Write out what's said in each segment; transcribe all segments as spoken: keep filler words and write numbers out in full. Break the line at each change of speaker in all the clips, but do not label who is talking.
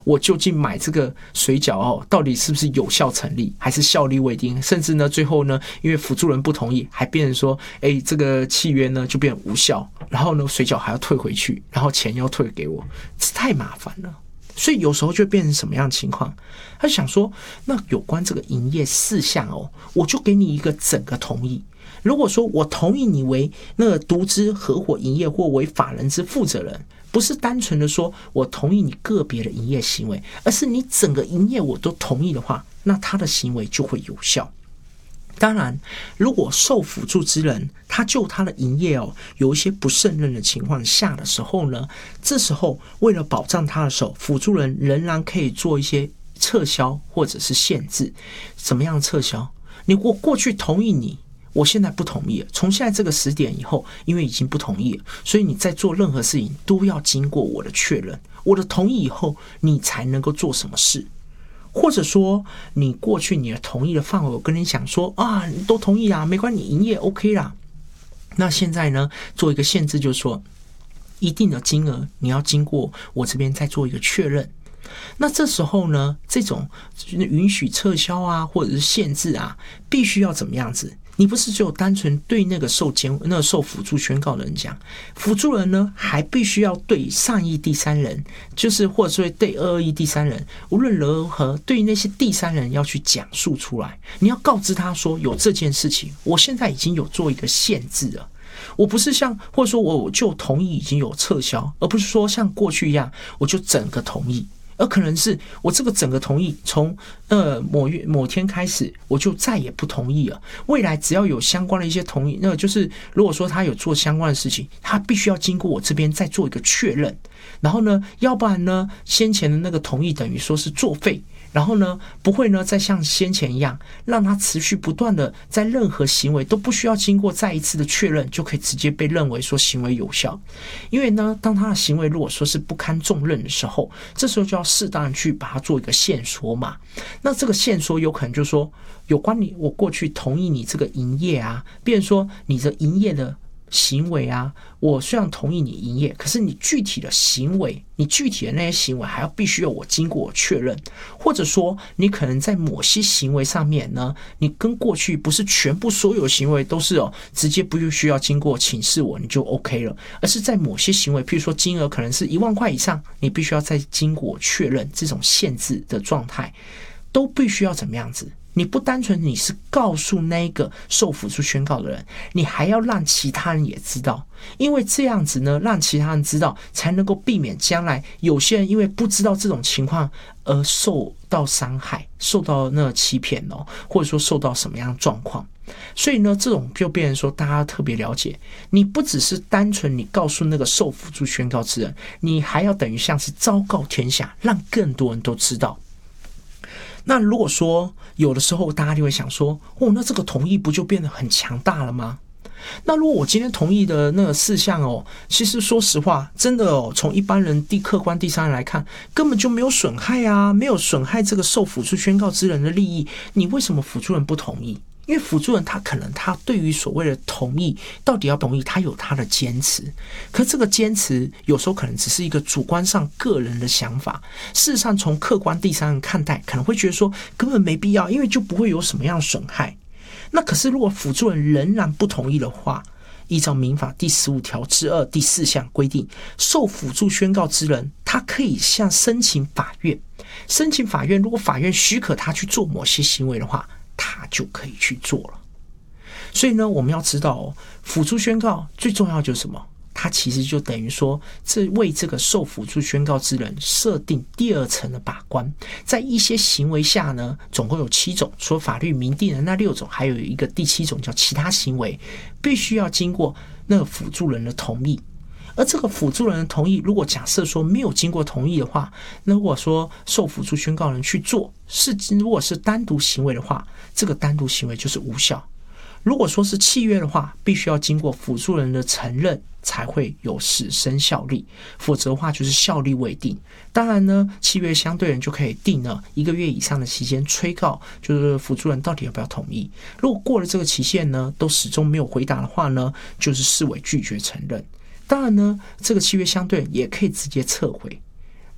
我究竟买这个水饺哦，到底是不是有效成立，还是效力未定？甚至呢，最后呢，因为辅助人不同意，还变成说，哎，这个契约呢就变无效，然后呢，水饺还要退回去，然后钱要退给我，这太麻烦了。所以有时候就变成什么样的情况？他就想说，那有关这个营业事项哦，我就给你一个整个同意。如果说我同意你为那个独资合伙营业或为法人之负责人，不是单纯的说我同意你个别的营业行为，而是你整个营业我都同意的话，那他的行为就会有效。当然，如果受辅助之人他就他的营业哦有一些不胜任的情况下的时候呢，这时候为了保障他的时候，辅助人仍然可以做一些撤销或者是限制。怎么样撤销？你我过去同意你，我现在不同意了，从现在这个时点以后，因为已经不同意了，所以你在做任何事情都要经过我的确认，我的同意以后，你才能够做什么事。或者说你过去你的同意的范围，我跟你讲说啊，你都同意啦，没关系，你营业 OK 啦。那现在呢，做一个限制，就是说一定的金额你要经过我这边再做一个确认。那这时候呢，这种允许撤销啊，或者是限制啊，必须要怎么样子？你不是只有单纯对那个受监那个受辅助宣告的人讲，辅助人呢还必须要对上亿第三人，就是或者说对二二亿第三人，无论如何对于那些第三人要去讲述出来，你要告知他说有这件事情，我现在已经有做一个限制了。我不是像或者说我就同意已经有撤销，而不是说像过去一样我就整个同意。而可能是我这个整个同意从呃某月某天开始，我就再也不同意了。未来只要有相关的一些同意，那就是如果说他有做相关的事情，他必须要经过我这边再做一个确认。然后呢，要不然呢，先前的那个同意等于说是作废。然后呢，不会呢再像先前一样，让他持续不断的在任何行为都不需要经过再一次的确认，就可以直接被认为说行为有效。因为呢，当他的行为如果说是不堪重任的时候，这时候就要适当的去把它做一个限缩嘛。那这个限缩有可能就是说，有关你我过去同意你这个营业啊，比如说你的营业的行为啊，我虽然同意你营业，可是你具体的行为，你具体的那些行为还要必须要我经过我确认，或者说你可能在某些行为上面呢，你跟过去不是全部所有行为都是哦，直接不需要经过请示我你就 OK 了，而是在某些行为，譬如说金额可能是一万块以上，你必须要再经过确认，这种限制的状态都必须要怎么样子？你不单纯你是告诉那个受辅助宣告的人，你还要让其他人也知道，因为这样子呢，让其他人知道，才能够避免将来有些人因为不知道这种情况而受到伤害，受到那个欺骗哦，或者说受到什么样的状况。所以呢，这种就变成说，大家特别了解，你不只是单纯你告诉那个受辅助宣告之人，你还要等于像是昭告天下，让更多人都知道。那如果说有的时候大家就会想说，哦，那这个同意不就变得很强大了吗？那如果我今天同意的那个事项哦，其实说实话，真的哦，从一般人第客观第三人来看，根本就没有损害啊，没有损害这个受辅助宣告之人的利益，你为什么辅助人不同意？因为辅助人他可能他对于所谓的同意到底要同意，他有他的坚持，可这个坚持有时候可能只是一个主观上个人的想法，事实上从客观第三人看待，可能会觉得说根本没必要，因为就不会有什么样的损害。那可是如果辅助人仍然不同意的话，依照民法第十五条之二第四项规定，受辅助宣告之人他可以向申请法院，申请法院如果法院许可他去做某些行为的话，他就可以去做了。所以呢，我们要知道哦，辅助宣告最重要就是什么？它其实就等于说，这为这个受辅助宣告之人设定第二层的把关。在一些行为下呢，总共有七种，除了法律明定的那六种，还有一个第七种叫其他行为，必须要经过那个辅助人的同意。而这个辅助人的同意，如果假设说没有经过同意的话，那如果说受辅助宣告人去做，是如果是单独行为的话，这个单独行为就是无效。如果说是契约的话，必须要经过辅助人的承认才会有始生效力，否则的话就是效力未定。当然呢，契约相对人就可以定了一个月以上的期间催告，就是辅助人到底要不要同意。如果过了这个期限呢，都始终没有回答的话呢，就是视为拒绝承认。当然呢，这个契约相对人也可以直接撤回。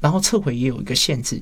然后撤回也有一个限制，